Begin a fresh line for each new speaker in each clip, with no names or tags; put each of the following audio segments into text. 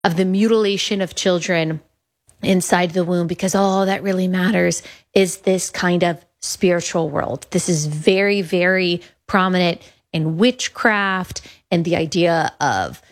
of the mutilation of children inside the womb, because all that really matters is this kind of spiritual world. This is very, very prominent in witchcraft and the idea of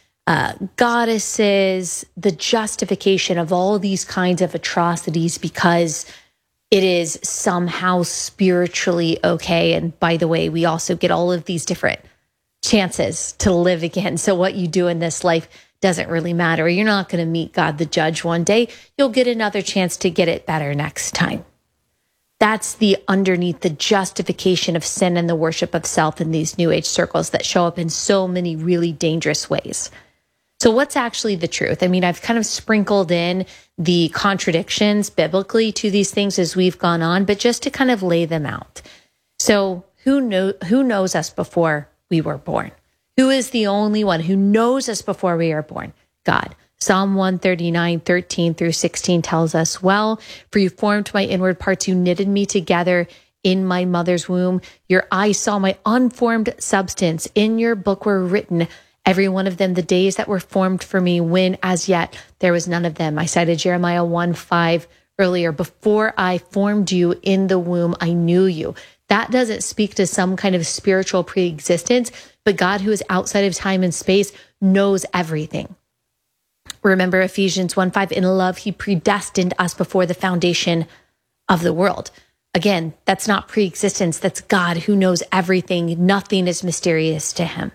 goddesses, the justification of all these kinds of atrocities because it is somehow spiritually okay. And by the way, we also get all of these different chances to live again. So what you do in this life doesn't really matter. You're not going to meet God the judge one day. You'll get another chance to get it better next time. That's the underneath the justification of sin and the worship of self in these New Age circles that show up in so many really dangerous ways. So what's actually the truth? I mean, I've kind of sprinkled in the contradictions biblically to these things as we've gone on, but just to kind of lay them out. So who knows us before we were born? Who is the only one who knows us before we are born? God. Psalm 139, 13 through 16 tells us, well, for you formed my inward parts, you knitted me together in my mother's womb. Your eyes saw my unformed substance. In your book were written, every one of them, the days that were formed for me, when as yet there was none of them. I cited Jeremiah 1:5 earlier. Before I formed you in the womb, I knew you. That doesn't speak to some kind of spiritual preexistence, but God, who is outside of time and space, knows everything. Remember Ephesians 1:5, in love, he predestined us before the foundation of the world. Again, that's not preexistence. That's God who knows everything. Nothing is mysterious to him.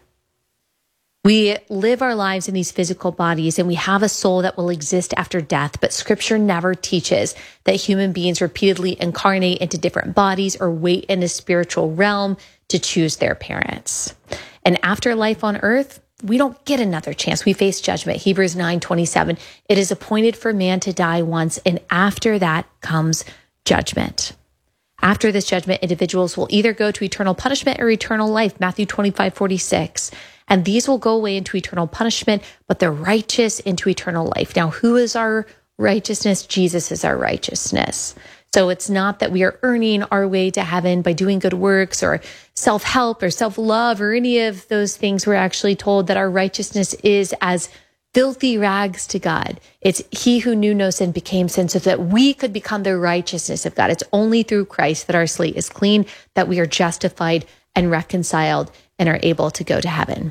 We live our lives in these physical bodies and we have a soul that will exist after death, but scripture never teaches that human beings repeatedly incarnate into different bodies or wait in a spiritual realm to choose their parents. And after life on earth, we don't get another chance. We face judgment. Hebrews 9:27. It is appointed for man to die once, and after that comes judgment. After this judgment, individuals will either go to eternal punishment or eternal life, Matthew 25:46. And these will go away into eternal punishment, but the righteous into eternal life. Now, who is our righteousness? Jesus is our righteousness. So it's not that we are earning our way to heaven by doing good works or self-help or self-love or any of those things. We're actually told that our righteousness is as filthy rags to God. It's he who knew no sin became sin so that we could become the righteousness of God. It's only through Christ that our slate is clean, that we are justified and reconciled and are able to go to heaven.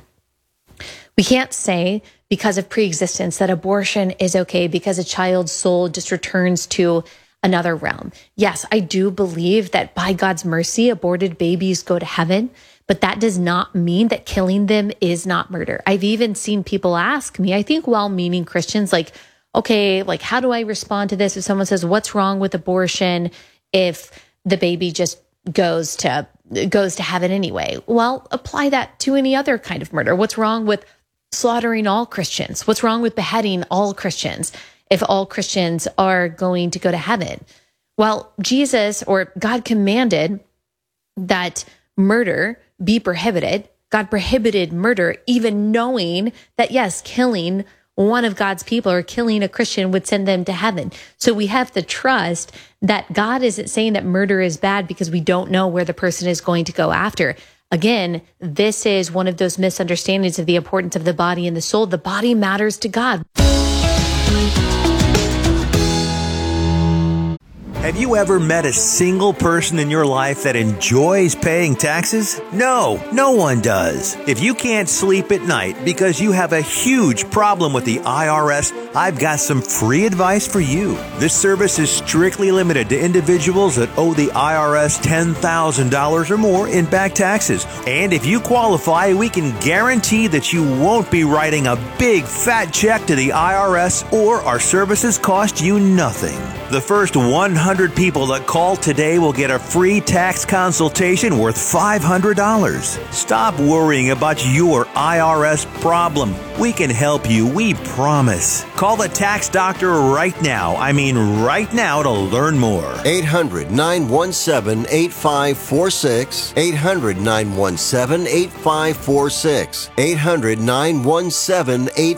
We can't say because of preexistence that abortion is okay because a child's soul just returns to another realm. Yes, I do believe that by God's mercy, aborted babies go to heaven, but that does not mean that killing them is not murder. I've even seen people ask me, I think well-meaning Christians, like, okay, like how do I respond to this if someone says, what's wrong with abortion if the baby just goes to heaven anyway? Well, apply that to any other kind of murder. What's wrong with slaughtering all Christians? What's wrong with beheading all Christians if all Christians are going to go to heaven? Well, Jesus or God commanded that murder be prohibited. God prohibited murder, even knowing that, yes, killing one of God's people or killing a Christian would send them to heaven. So we have to trust that God isn't saying that murder is bad because we don't know where the person is going to go after. Again, this is one of those misunderstandings of the importance of the body and the soul. The body matters to God.
Have you ever met a single person in your life that enjoys paying taxes? No one does. If you can't sleep at night because you have a huge problem with the IRS, I've got some free advice for you. This service is strictly limited to individuals that owe the IRS $10,000 or more in back taxes. And if you qualify, we can guarantee that you won't be writing a big fat check to the IRS, or our services cost you nothing. The first 100 people that call today will get a free tax consultation worth $500. Stop worrying about your IRS problem. We can help you, we promise. Call the tax doctor right now. I mean right now to learn more.
800-917-8546. 800-917-8546.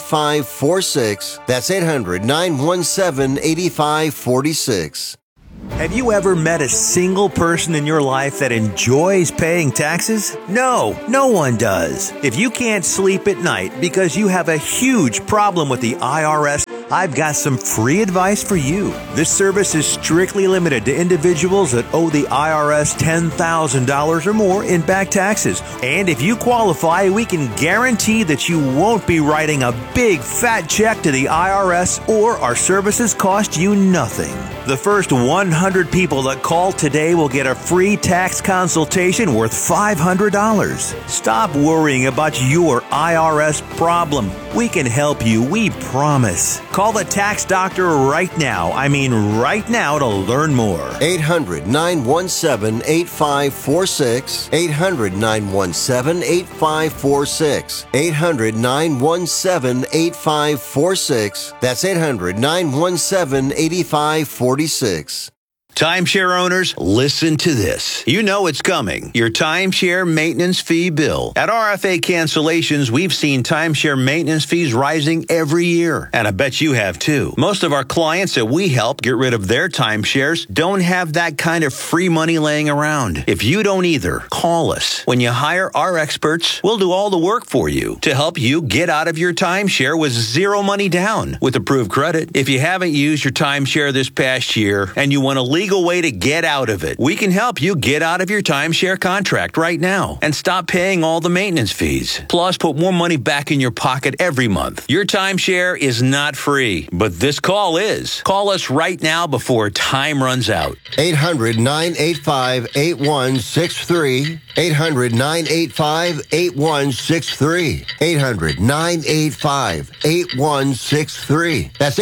800-917-8546. That's 800-917-8546.
Have you ever met a single person in your life that enjoys paying taxes? No, no one does. If you can't sleep at night because you have a huge problem with the IRS, I've got some free advice for you. This service is strictly limited to individuals that owe the IRS $10,000 or more in back taxes. And if you qualify, we can guarantee that you won't be writing a big fat check to the IRS, or our services cost you nothing. The first 100 people that call today will get a free tax consultation worth $500. Stop worrying about your IRS problem. We can help you, we promise. Call the tax doctor right now. I mean right now, to learn more.
800-917-8546. 800-917-8546. 800-917-8546. That's 800-917-8546.
Timeshare owners, listen to this. You know it's coming. Your timeshare maintenance fee bill. At RFA Cancellations, we've seen timeshare maintenance fees rising every year. And I bet you have too. Most of our clients that we help get rid of their timeshares don't have that kind of free money laying around. If you don't either, call us. When you hire our experts, we'll do all the work for you to help you get out of your timeshare with zero money down with approved credit. If you haven't used your timeshare this past year and you want a legal way to get out of it, we can help you get out of your timeshare contract right now and stop paying all the maintenance fees. Plus, put more money back in your pocket every month. Your timeshare is not free, but this call is. Call us right now before time runs out.
800-985-8163. 800-985-8163. 800-985-8163. That's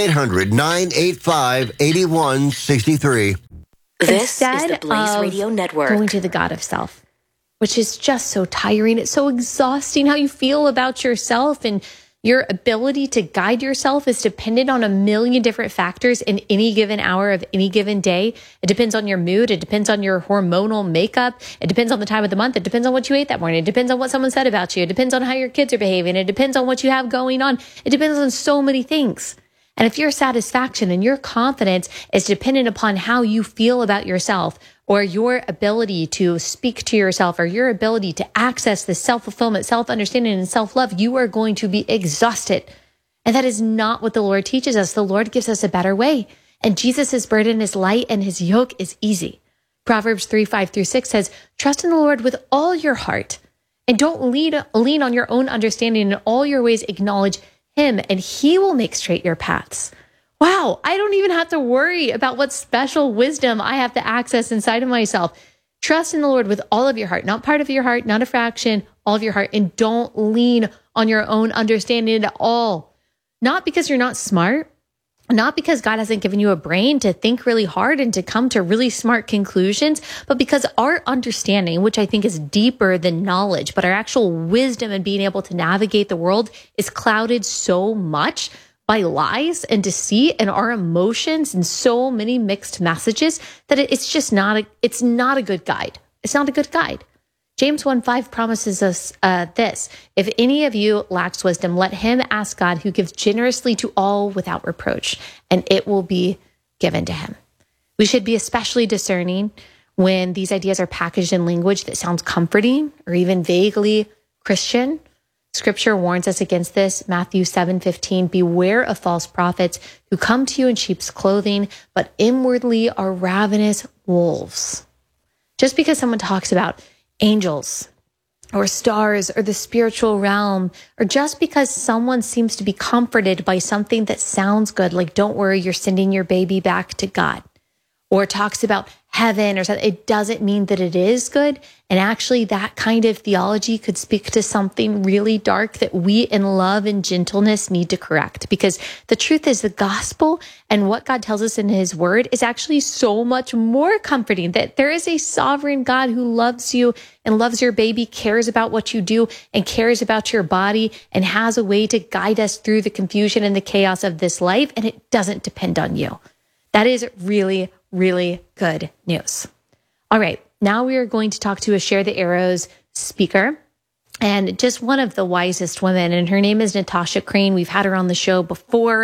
800-985-8163.
This is the Blaze Radio Network.
Going to the God of self, which is just so tiring. It's so exhausting. How you feel about yourself and your ability to guide yourself is dependent on a million different factors in any given hour of any given day. It depends on your mood. It depends on your hormonal makeup. It depends on the time of the month. It depends on what you ate that morning. It depends on what someone said about you. It depends on how your kids are behaving. It depends on what you have going on. It depends on so many things. And if your satisfaction and your confidence is dependent upon how you feel about yourself, or your ability to speak to yourself, or your ability to access the self-fulfillment, self-understanding, and self-love, you are going to be exhausted. And that is not what the Lord teaches us. The Lord gives us a better way. And Jesus' burden is light and his yoke is easy. Proverbs 3:5-6 says, trust in the Lord with all your heart and don't lean on your own understanding. In all your ways acknowledge him and he will make straight your paths. Wow, I don't even have to worry about what special wisdom I have to access inside of myself. Trust in the Lord with all of your heart, not part of your heart, not a fraction, all of your heart, and don't lean on your own understanding at all. Not because you're not smart, not because God hasn't given you a brain to think really hard and to come to really smart conclusions, but because our understanding, which I think is deeper than knowledge, but our actual wisdom and being able to navigate the world is clouded so much by lies and deceit and our emotions and so many mixed messages that it's just not a good guide. It's not a good guide. James 1:5 promises us this. If any of you lacks wisdom, let him ask God, who gives generously to all without reproach, and it will be given to him. We should be especially discerning when these ideas are packaged in language that sounds comforting or even vaguely Christian. Scripture warns us against this. Matthew 7:15, beware of false prophets who come to you in sheep's clothing, but inwardly are ravenous wolves. Just because someone talks about angels or stars or the spiritual realm, or just because someone seems to be comforted by something that sounds good, like don't worry, you're sending your baby back to God, or talks about heaven or something, it doesn't mean that it is good. And actually that kind of theology could speak to something really dark that we in love and gentleness need to correct. Because the truth is the gospel and what God tells us in his word is actually so much more comforting, that there is a sovereign God who loves you and loves your baby, cares about what you do and cares about your body and has a way to guide us through the confusion and the chaos of this life. And it doesn't depend on you. That is really, really good news. All right. Now we are going to talk to a Share the Arrows speaker and just one of the wisest women. And her name is Natasha Crain. We've had her on the show before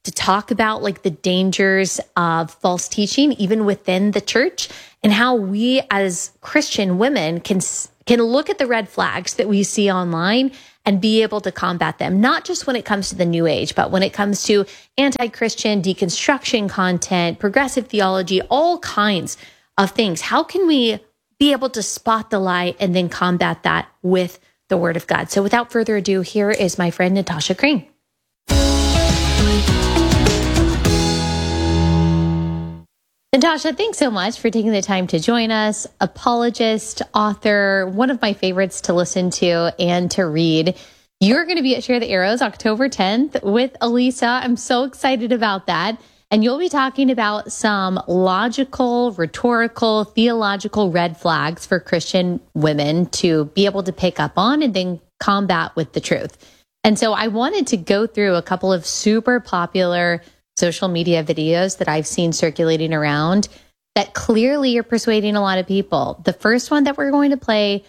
to talk about like the dangers of false teaching, even within the church, and how we as Christian women can look at the red flags that we see online and be able to combat them, not just when it comes to the new age, but when it comes to anti-Christian deconstruction content, progressive theology, all kinds of things. How can we be able to spot the lie and then combat that with the Word of God? So without further ado, here is my friend Natasha Crain. Natasha, thanks so much for taking the time to join us. Apologist, author, one of my favorites to listen to and to read. You're going to be at Share the Arrows October 10th with Elisa. I'm so excited about that. And you'll be talking about some logical, rhetorical, theological red flags for Christian women to be able to pick up on and then combat with the truth. And so I wanted to go through a couple of super popular social media videos that I've seen circulating around that clearly are persuading a lot of people. The first one that we're going to play,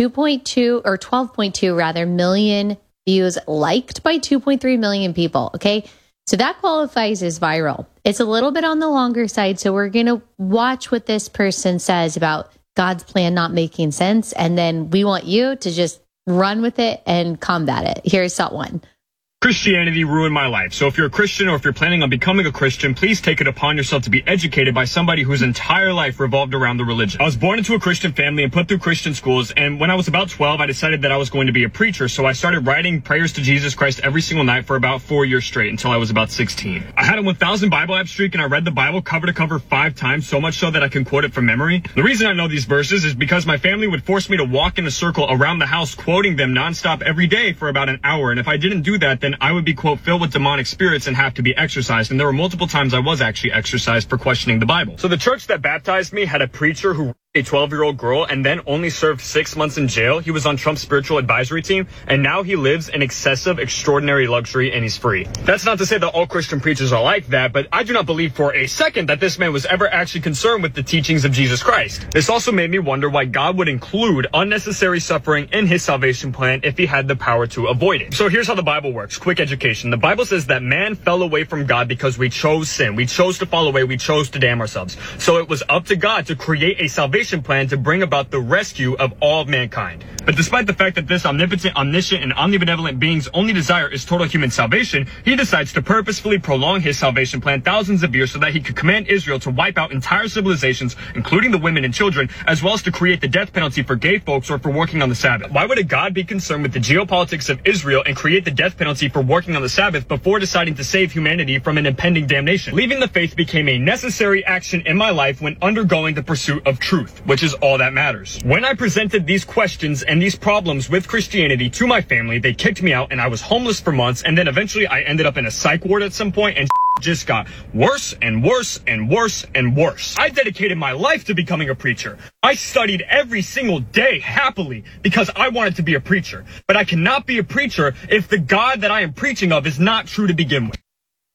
12.2 million views, liked by 2.3 million people. Okay. So that qualifies as viral. It's a little bit on the longer side. So we're going to watch what this person says about God's plan not making sense. And then we want you to just run with it and combat it. Here's that one.
Christianity ruined my life. So if you're a Christian or if you're planning on becoming a Christian, please take it upon yourself to be educated by somebody whose entire life revolved around the religion. I was born into a Christian family and put through Christian schools. And when I was about 12, I decided that I was going to be a preacher. So I started writing prayers to Jesus Christ every single night for about 4 years straight until I was about 16. I had a 1,000 Bible app streak and I read the Bible cover to cover 5 times, so much so that I can quote it from memory. The reason I know these verses is because my family would force me to walk in a circle around the house quoting them nonstop every day for about an hour. And if I didn't do that, then I would be, quote, filled with demonic spirits and have to be exorcised. And there were multiple times I was actually exorcised for questioning the Bible. So the church that baptized me had a preacher who a 12-year-old girl and then only served 6 months in jail. He was on Trump's spiritual advisory team, and now he lives in excessive, extraordinary luxury, and he's free. That's not to say that all Christian preachers are like that, but I do not believe for a second that this man was ever actually concerned with the teachings of Jesus Christ. This also made me wonder why God would include unnecessary suffering in his salvation plan if he had the power to avoid it. So here's how the Bible works. Quick education. The Bible says that man fell away from God because we chose sin. We chose to fall away. We chose to damn ourselves. So it was up to God to create a salvation plan to bring about the rescue of all of mankind. But despite the fact that this omnipotent, omniscient, and omnibenevolent being's only desire is total human salvation, he decides to purposefully prolong his salvation plan thousands of years so that he could command Israel to wipe out entire civilizations, including the women and children, as well as to create the death penalty for gay folks or for working on the Sabbath. Why would a God be concerned with the geopolitics of Israel and create the death penalty for working on the Sabbath before deciding to save humanity from an impending damnation? Leaving the faith became a necessary action in my life when undergoing the pursuit of truth, which is all that matters. When I presented these questions and these problems with Christianity to my family, they kicked me out and I was homeless for months, and then eventually I ended up in a psych ward at some point, and just got worse and worse and worse and worse. I dedicated my life to becoming a preacher. I studied every single day happily because I wanted to be a preacher. But I cannot be a preacher if the God that I am preaching of is not true to begin with.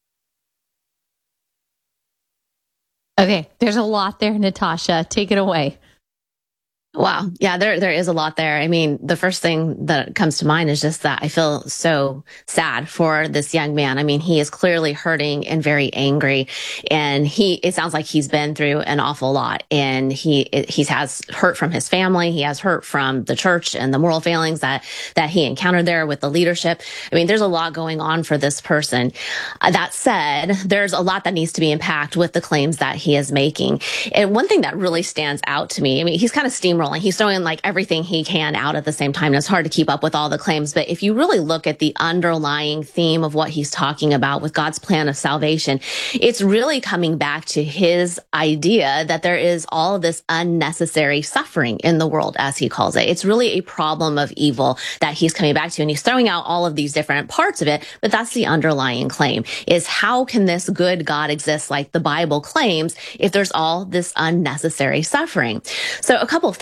Okay, there's a lot there, Natasha. Take it away.
Wow. Yeah, there is a lot there. I mean, the first thing that comes to mind is just that I feel so sad for this young man. I mean, he is clearly hurting and very angry, and it sounds like he's been through an awful lot, and he has hurt from his family. He has hurt from the church and the moral failings that he encountered there with the leadership. I mean, there's a lot going on for this person. That said, there's a lot that needs to be unpacked with the claims that he is making. And one thing that really stands out to me, I mean, he's kind of steamrolling. He's throwing like everything he can out at the same time. And it's hard to keep up with all the claims. But if you really look at the underlying theme of what he's talking about with God's plan of salvation, it's really coming back to his idea that there is all of this unnecessary suffering in the world, as he calls it. It's really a problem of evil that he's coming back to. And he's throwing out all of these different parts of it. But that's the underlying claim, is how can this good God exist like the Bible claims if there's all this unnecessary suffering? So a couple of things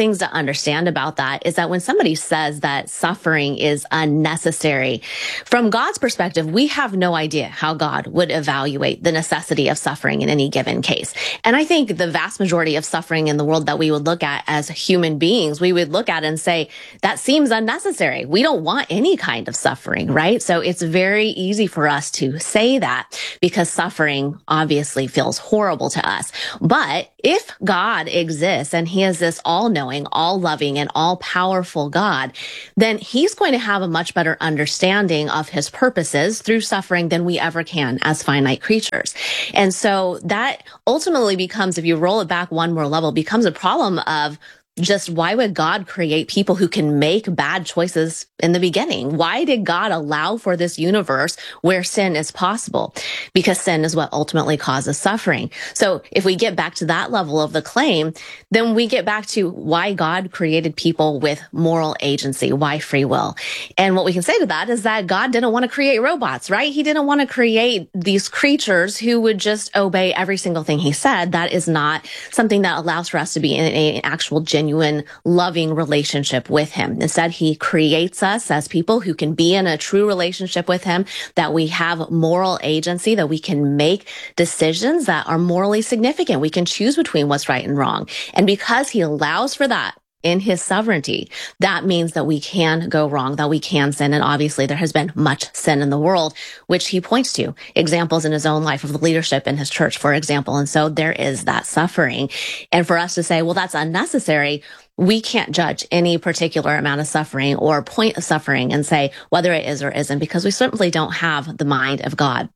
things to understand about that is that when somebody says that suffering is unnecessary, from God's perspective, we have no idea how God would evaluate the necessity of suffering in any given case. And I think the vast majority of suffering in the world that we would look at as human beings, we would look at and say, that seems unnecessary. We don't want any kind of suffering, right? So it's very easy for us to say that because suffering obviously feels horrible to us. But if God exists and he is this all-knowing, all-loving, and all-powerful God, then he's going to have a much better understanding of his purposes through suffering than we ever can as finite creatures. And so that ultimately becomes, if you roll it back one more level, becomes a problem of just why would God create people who can make bad choices in the beginning? Why did God allow for this universe where sin is possible? Because sin is what ultimately causes suffering. So if we get back to that level of the claim, then we get back to why God created people with moral agency, why free will. And what we can say to that is that God didn't want to create robots, right? He didn't want to create these creatures who would just obey every single thing he said. That is not something that allows for us to be in an actual genuine, loving relationship with him. Instead, he creates us as people who can be in a true relationship with him, that we have moral agency, that we can make decisions that are morally significant. We can choose between what's right and wrong. And because he allows for that in his sovereignty, that means that we can go wrong, that we can sin. And obviously there has been much sin in the world, which he points to examples in his own life of the leadership in his church, for example. And so there is that suffering. And for us to say, well, that's unnecessary, we can't judge any particular amount of suffering or point of suffering and say whether it is or isn't, because we certainly don't have the mind of God.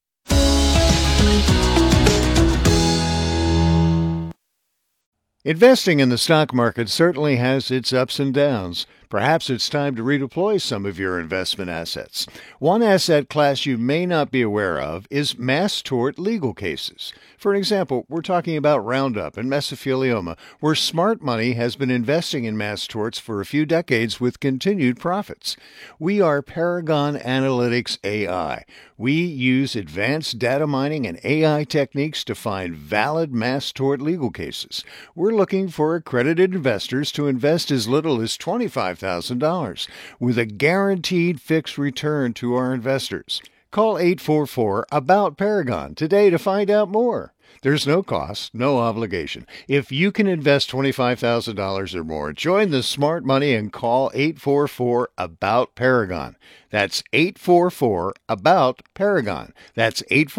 Investing in the stock market certainly has its ups and downs. Perhaps it's time to redeploy some of your investment assets. One asset class you may not be aware of is mass tort legal cases. For example, we're talking about Roundup and mesothelioma, where smart money has been investing in mass torts for a few decades with continued profits. We are Paragon Analytics AI. We use advanced data mining and AI techniques to find valid mass tort legal cases. We're looking for accredited investors to invest as little as $25,000 with a guaranteed fixed return to our investors. Call 844-ABOUT-PARAGON today to find out more. There's no cost, no obligation. If you can invest $25,000 or more, join the smart money and call 844-ABOUT-PARAGON. That's 844-ABOUT-PARAGON. That's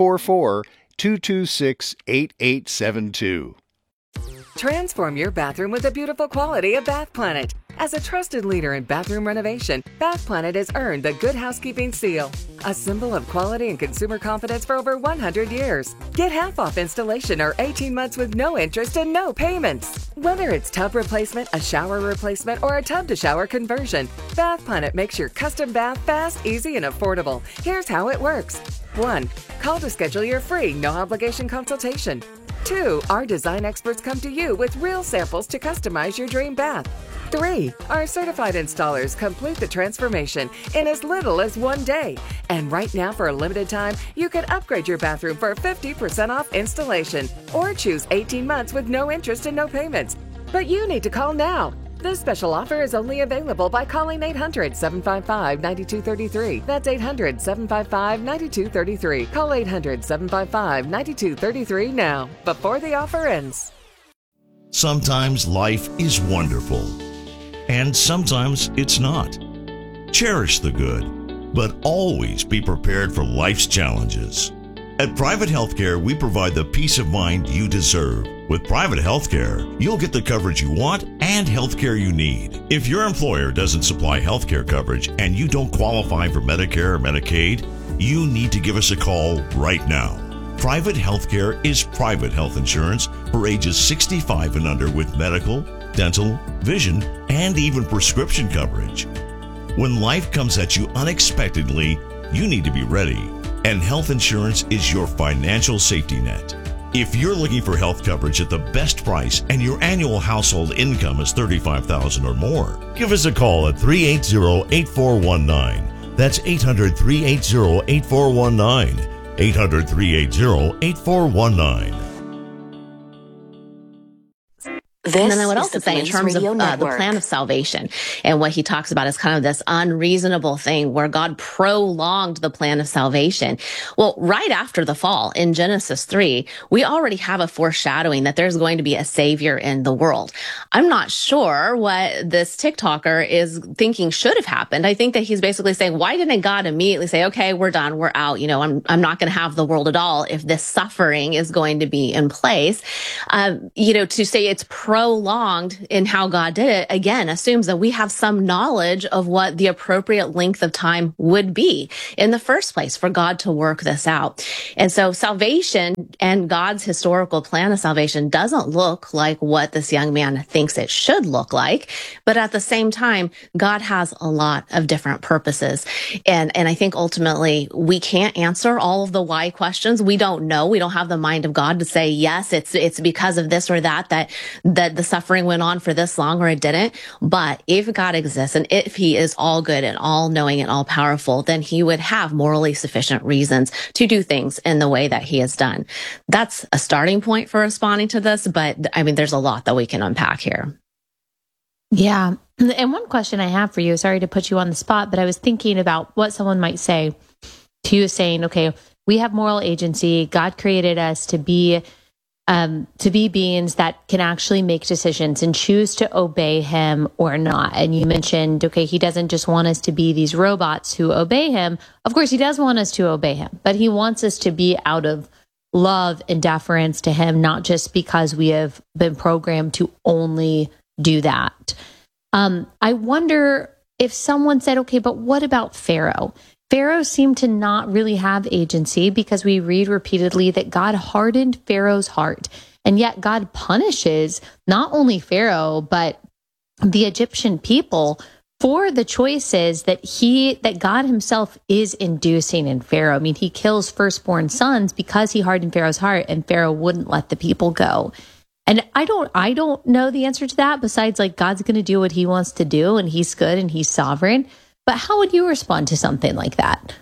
844-226-8872.
Transform your bathroom with the beautiful quality of Bath Planet. As a trusted leader in bathroom renovation, Bath Planet has earned the Good Housekeeping seal, a symbol of quality and consumer confidence for over 100 years. Get half off installation or 18 months with no interest and no payments. Whether it's tub replacement, a shower replacement, or a tub-to-shower conversion, Bath Planet makes your custom bath fast, easy, and affordable. Here's how it works. 1. Call to schedule your free, no-obligation consultation. 2. Our design experts come to you with real samples to customize your dream bath. 3. Our certified installers complete the transformation in as little as 1 day. And right now, for a limited time, you can upgrade your bathroom for 50% off installation or choose 18 months with no interest and no payments. But you need to call now. This special offer is only available by calling 800-755-9233. That's 800-755-9233. Call 800-755-9233 now, before the offer ends.
Sometimes life is wonderful, and sometimes it's not. Cherish the good, but always be prepared for life's challenges. At Private Healthcare, we provide the peace of mind you deserve. With private healthcare, you'll get the coverage you want and healthcare you need. If your employer doesn't supply healthcare coverage and you don't qualify for Medicare or Medicaid, you need to give us a call right now. Private healthcare is private health insurance for ages 65 and under with medical, dental, vision, and even prescription coverage. When life comes at you unexpectedly, you need to be ready, and health insurance is your financial safety net. If you're looking for health coverage at the best price and your annual household income is $35,000 or more, give us a call at 380-8419. That's 800-380-8419. 800-380-8419.
And then I would also say in terms of the plan of salvation, and what he talks about is kind of this unreasonable thing where God prolonged the plan of salvation. Well, right after the fall in Genesis 3, we already have a foreshadowing that there's going to be a savior in the world. I'm not sure what this TikToker is thinking should have happened. I think that he's basically saying, why didn't God immediately say, okay, we're done, we're out. You know, I'm not going to have the world at all if this suffering is going to be in place. You know, to say it's prolonged in how God did it, again, assumes that we have some knowledge of what the appropriate length of time would be in the first place for God to work this out. And so salvation and God's historical plan of salvation doesn't look like what this young man thinks it should look like. But at the same time, God has a lot of different purposes. And I think ultimately we can't answer all of the why questions. We don't know. We don't have the mind of God to say, yes, it's because of this or that the suffering went on for this long or it didn't. But if God exists and if he is all good and all knowing and all powerful, then he would have morally sufficient reasons to do things in the way that he has done. That's a starting point for responding to this. But I mean, there's a lot that we can unpack here.
Yeah. And one question I have for you, sorry to put you on the spot, but I was thinking about what someone might say to you saying, okay, we have moral agency. God created us to be beings that can actually make decisions and choose to obey him or not. And you mentioned, okay, he doesn't just want us to be these robots who obey him. Of course, he does want us to obey him, but he wants us to be out of love and deference to him, not just because we have been programmed to only do that. I wonder if someone said, okay, but what about Pharaoh? Pharaoh seemed to not really have agency because we read repeatedly that God hardened Pharaoh's heart. And yet God punishes not only Pharaoh, but the Egyptian people for the choices that God himself is inducing in Pharaoh. I mean, he kills firstborn sons because he hardened Pharaoh's heart and Pharaoh wouldn't let the people go. And I don't know the answer to that besides like God's going to do what he wants to do and he's good and he's sovereign. But how would you respond to something like that?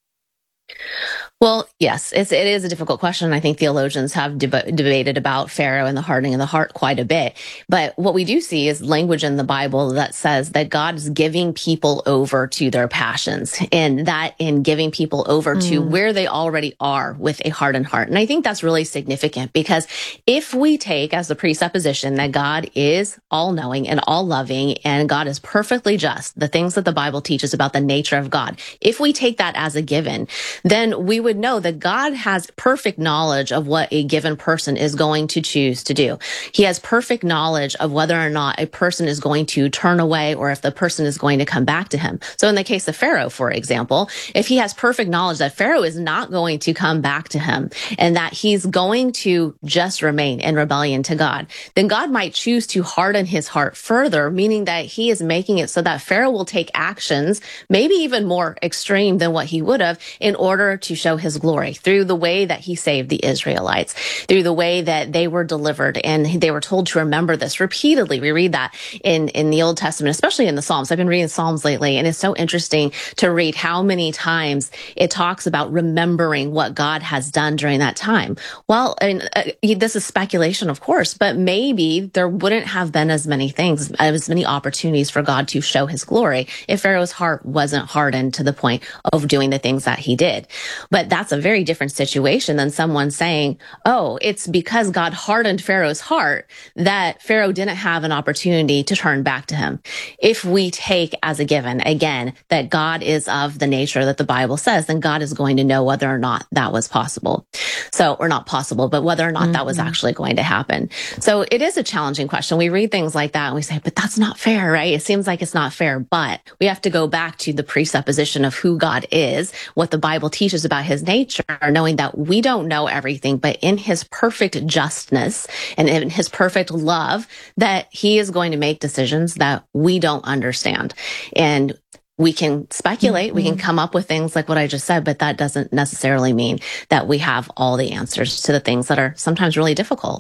Well, yes, it is a difficult question. I think theologians have debated about Pharaoh and the hardening of the heart quite a bit. But what we do see is language in the Bible that says that God is giving people over to their passions, and that in giving people over to where they already are with a hardened heart. And I think that's really significant because if we take as the presupposition that God is all knowing and all loving and God is perfectly just, the things that the Bible teaches about the nature of God, if we take that as a given, then we would know that God has perfect knowledge of what a given person is going to choose to do. He has perfect knowledge of whether or not a person is going to turn away or if the person is going to come back to him. So in the case of Pharaoh, for example, if he has perfect knowledge that Pharaoh is not going to come back to him and that he's going to just remain in rebellion to God, then God might choose to harden his heart further, meaning that he is making it so that Pharaoh will take actions, maybe even more extreme than what he would have, in order to show his glory through the way that he saved the Israelites, through the way that they were delivered and they were told to remember this repeatedly. We read that in the Old Testament, especially in the Psalms. I've been reading Psalms lately, and it's so interesting to read how many times it talks about remembering what God has done during that time. Well, this is speculation, of course, but maybe there wouldn't have been as many opportunities for God to show his glory if Pharaoh's heart wasn't hardened to the point of doing the things that he did. But that's a very different situation than someone saying, oh, it's because God hardened Pharaoh's heart that Pharaoh didn't have an opportunity to turn back to him. If we take as a given, again, that God is of the nature that the Bible says, then God is going to know whether or not that was possible. Or not possible, but whether or not that was actually going to happen. So it is a challenging question. We read things like that and we say, but that's not fair, right? It seems like it's not fair, but we have to go back to the presupposition of who God is, what the Bible teaches about his nature, knowing that we don't know everything, but in his perfect justness and in his perfect love, that he is going to make decisions that we don't understand. And we can speculate, we can come up with things like what I just said, but that doesn't necessarily mean that we have all the answers to the things that are sometimes really difficult.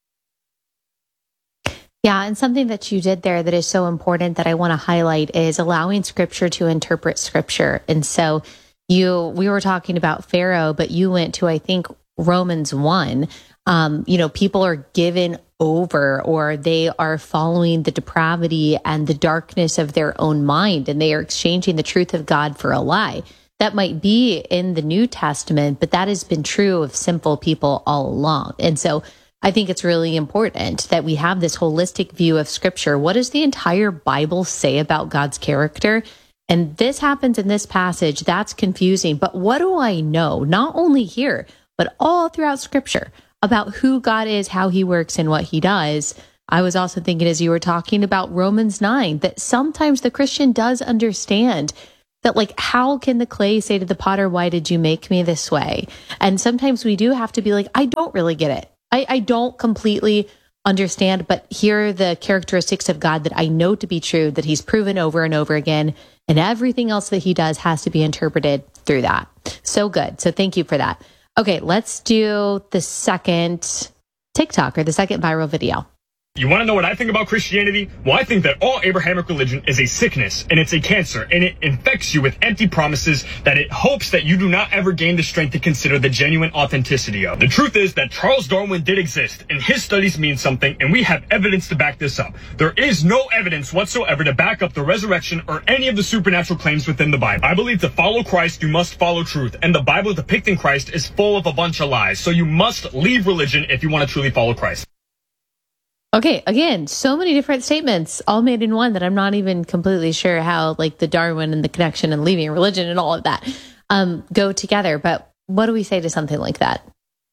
Yeah, and something that you did there that is so important that I want to highlight is allowing Scripture to interpret Scripture. And so we were talking about Pharaoh, but you went to, I think, Romans 1. People are given over, or they are following the depravity and the darkness of their own mind, and they are exchanging the truth of God for a lie. That might be in the New Testament, but that has been true of simple people all along. And so I think it's really important that we have this holistic view of Scripture. What does the entire Bible say about God's character? And this happens in this passage. That's confusing. But what do I know? Not only here, but all throughout Scripture about who God is, how he works, and what he does. I was also thinking, as you were talking about Romans 9, that sometimes the Christian does understand that, like, how can the clay say to the potter, why did you make me this way? And sometimes we do have to be like, I don't really get it. I don't completely understand, but here are the characteristics of God that I know to be true, that he's proven over and over again, and everything else that he does has to be interpreted through that. So good. So thank you for that. Okay, let's do the second TikTok, or the second viral video.
You want to know what I think about Christianity? Well, I think that all Abrahamic religion is a sickness, and it's a cancer, and it infects you with empty promises that it hopes that you do not ever gain the strength to consider the genuine authenticity of. The truth is that Charles Darwin did exist, and his studies mean something, and we have evidence to back this up. There is no evidence whatsoever to back up the resurrection or any of the supernatural claims within the Bible. I believe to follow Christ, you must follow truth, and the Bible depicting Christ is full of a bunch of lies, so you must leave religion if you want to truly follow Christ.
Okay, again, so many different statements all made in one that I'm not even completely sure how, like, the Darwin and the connection and leaving religion and all of that go together. But what do we say to something like that?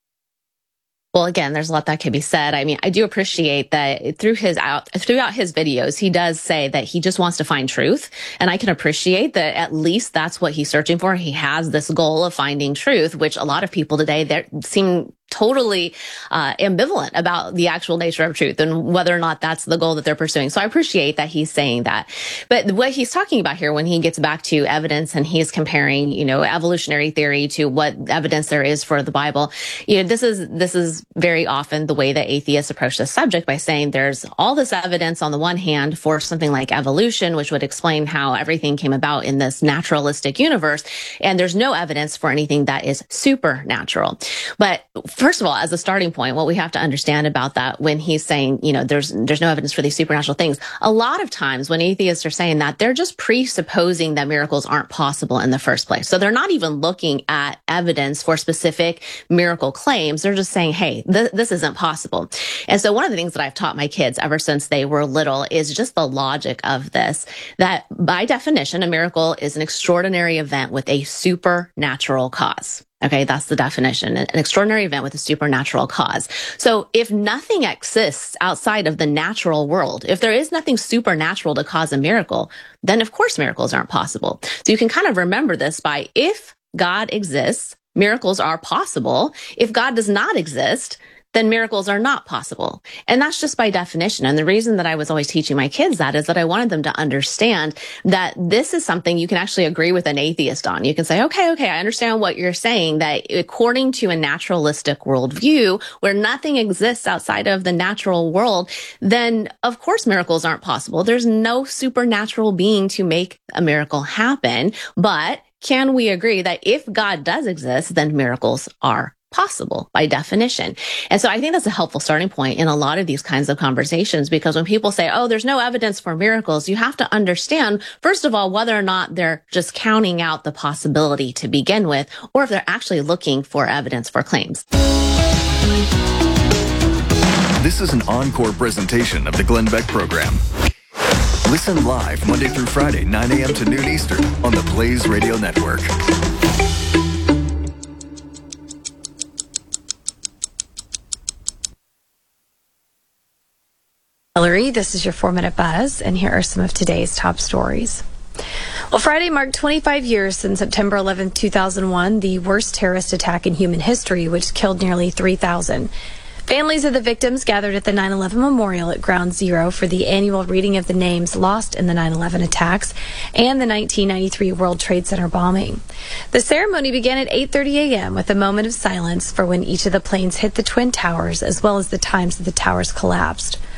Well, again, there's a lot that can be said. I mean, I do appreciate that throughout his videos, he does say that he just wants to find truth. And I can appreciate that at least that's what he's searching for. He has this goal of finding truth, which a lot of people today, they seem totally ambivalent about the actual nature of truth and whether or not that's the goal that they're pursuing. So I appreciate that he's saying that. But what he's talking about here, when he gets back to evidence and he's comparing, evolutionary theory to what evidence there is for the Bible, this is very often the way that atheists approach this subject, by saying there's all this evidence on the one hand for something like evolution, which would explain how everything came about in this naturalistic universe, and there's no evidence for anything that is supernatural. But first of all, as a starting point, what we have to understand about that, when he's saying, there's no evidence for these supernatural things, a lot of times when atheists are saying that, they're just presupposing that miracles aren't possible in the first place. So they're not even looking at evidence for specific miracle claims. They're just saying, hey, this isn't possible. And so one of the things that I've taught my kids ever since they were little is just the logic of this, that by definition, a miracle is an extraordinary event with a supernatural cause. Okay, that's the definition, an extraordinary event with a supernatural cause. So if nothing exists outside of the natural world, if there is nothing supernatural to cause a miracle, then of course miracles aren't possible. So you can kind of remember this by, if God exists, miracles are possible. If God does not exist, then miracles are not possible. And that's just by definition. And the reason that I was always teaching my kids that is that I wanted them to understand that this is something you can actually agree with an atheist on. You can say, okay, I understand what you're saying, that according to a naturalistic worldview where nothing exists outside of the natural world, then of course miracles aren't possible. There's no supernatural being to make a miracle happen. But can we agree that if God does exist, then miracles are possible by definition? And so I think that's a helpful starting point in a lot of these kinds of conversations, because when people say, oh, there's no evidence for miracles, you have to understand, first of all, whether or not they're just counting out the possibility to begin with, or if they're actually looking for evidence for claims.
This is an encore presentation of the Glenn Beck Program. Listen live Monday through Friday, 9 a.m. to noon Eastern on the Blaze Radio Network.
Hillary, this is your 4-Minute Buzz, and here are some of today's top stories. Well, Friday marked 25 years since September 11, 2001, the worst terrorist attack in human history, which killed nearly 3,000. Families of the victims gathered at the 9/11 Memorial at Ground Zero for the annual reading of the names lost in the 9/11 attacks and the 1993 World Trade Center bombing. The ceremony began at 8:30 a.m. with a moment of silence for when each of the planes hit the Twin Towers, as well as the times that the towers collapsed.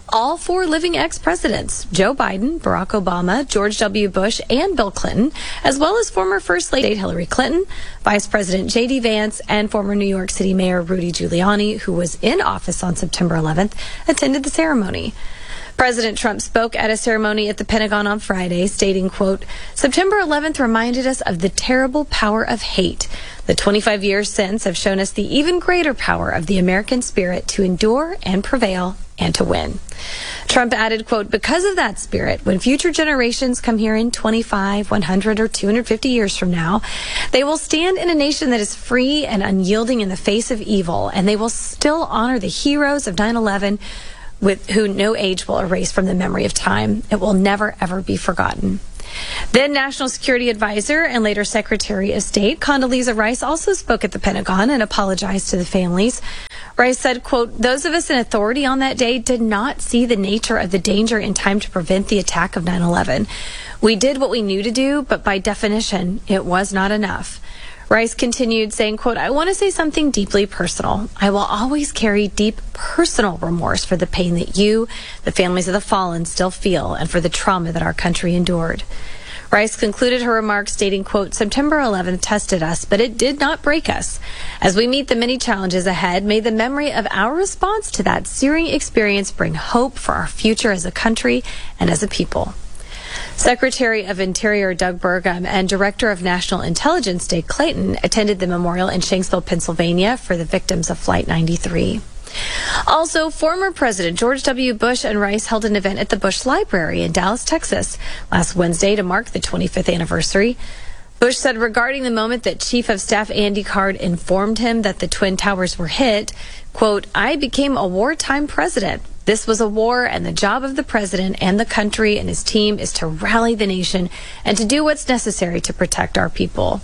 all 4 living ex-presidents, Joe Biden, Barack Obama, George W. Bush, and Bill Clinton, as well as former First Lady Hillary Clinton, Vice President J.D. Vance, and former New York City Mayor Rudy Giuliani, who was in office on September 11th, attended the ceremony. President Trump spoke at a ceremony at the Pentagon on Friday, stating, quote, September 11th reminded us of the terrible power of hate. The 25 years since have shown us the even greater power of the American spirit to endure and prevail and to win. Trump added, quote, because of that spirit, when future generations come here in 25, 100, or 250 years from now, they will stand in a nation that is free and unyielding in the face of evil, and they will still honor the heroes of 9/11 with who no age will erase from the memory of time. It will never, ever be forgotten. Then National Security Advisor and later Secretary of State Condoleezza Rice also spoke at the Pentagon and apologized to the families. Rice said, quote, those of us in authority on that day did not see the nature of the danger in time to prevent the attack of 9/11. We did what we knew to do, but by definition, it was not enough. Rice continued saying, quote, I want to say something deeply personal. I will always carry deep personal remorse for the pain that you, the families of the fallen, still feel and for the trauma that our country endured. Rice concluded her remarks stating, quote, September 11th tested us, but it did not break us. As we meet the many challenges ahead, may the memory of our response to that searing experience bring hope for our future as a country and as a people. Secretary of Interior Doug Burgum and Director of National Intelligence Dick Clayton attended the memorial in Shanksville, Pennsylvania for the victims of Flight 93. Also, former President George W. Bush and Rice held an event at the Bush Library in Dallas, Texas, last Wednesday to mark the 25th anniversary. Bush said regarding the moment that Chief of Staff Andy Card informed him that the Twin Towers were hit, quote, I became a wartime president. This was a war, and the job of the president and the country and his team is to rally the nation and to do what's necessary to protect our people.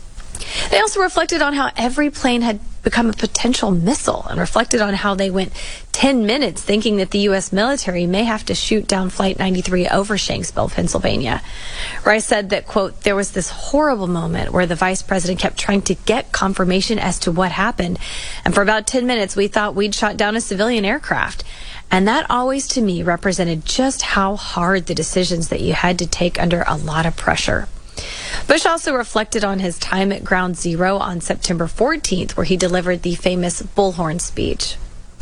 They also reflected on how every plane had become a potential missile and reflected on how they went 10 minutes thinking that the U.S. military may have to shoot down Flight 93 over Shanksville, Pennsylvania. Rice said that, quote, there was this horrible moment where the vice president kept trying to get confirmation as to what happened. And for about 10 minutes, we thought we'd shot down a civilian aircraft. And that always, to me, represented just how hard the decisions that you had to take under a lot of pressure. Bush also reflected on his time at Ground Zero on September 14th, where he delivered the famous Bullhorn speech.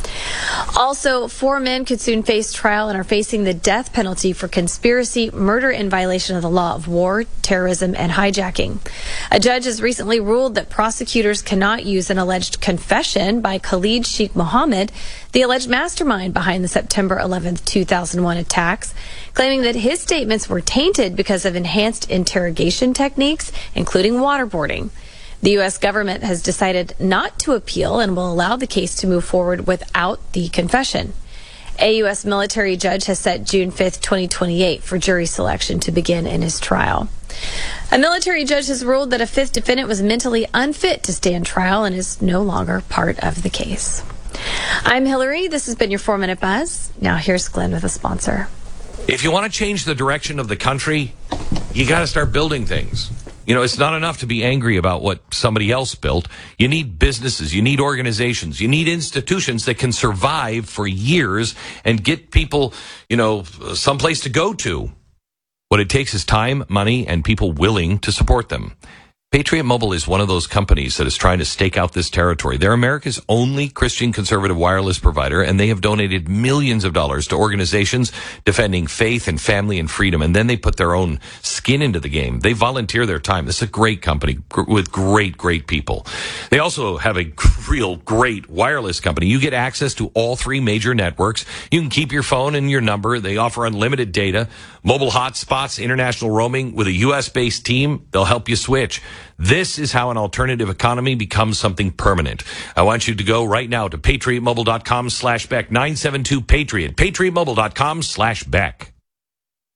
Also, 4 men could soon face trial and are facing the death penalty for conspiracy, murder in violation of the law of war, terrorism, and hijacking. A judge has recently ruled that prosecutors cannot use an alleged confession by Khalid Sheikh Mohammed, the alleged mastermind behind the September 11th, 2001 attacks, claiming that his statements were tainted because of enhanced interrogation techniques, including waterboarding. The U.S. government has decided not to appeal and will allow the case to move forward without the confession. A U.S. military judge has set June 5th, 2028 for jury selection to begin in his trial. A military judge has ruled that a 5th defendant was mentally unfit to stand trial and is no longer part of the case. I'm Hillary. This has been your 4-Minute Buzz. Now here's Glenn with a sponsor.
If you want to change the direction of the country, you got to start building things. You know, it's not enough to be angry about what somebody else built. You need businesses, you need organizations, you need institutions that can survive for years and get people, you know, someplace to go to. What it takes is time, money, and people willing to support them. Patriot Mobile is one of those companies that is trying to stake out this territory. They're America's only Christian conservative wireless provider, and they have donated millions of dollars to organizations defending faith and family and freedom, and then they put their own skin into the game. They volunteer their time. This is a great company with great, great people. They also have a real great wireless company. You get access to all 3 major networks. You can keep your phone and your number. They offer unlimited data, mobile hotspots, international roaming. With a U.S.-based team, they'll help you switch. This is how an alternative economy becomes something permanent. I want you to go right now to patriotmobile.com/Beck, 972-PATRIOT, patriotmobile.com/Beck.